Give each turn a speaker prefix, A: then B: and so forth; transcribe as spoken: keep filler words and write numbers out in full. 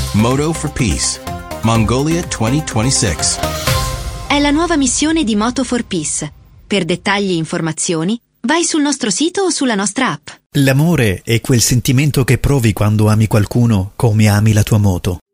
A: Moto for Peace, Mongolia duemilaventisei.
B: È la nuova missione di Moto for Peace. Per dettagli e informazioni, vai sul nostro sito o sulla nostra app.
C: L'amore è quel sentimento che provi quando ami qualcuno come ami la tua moto.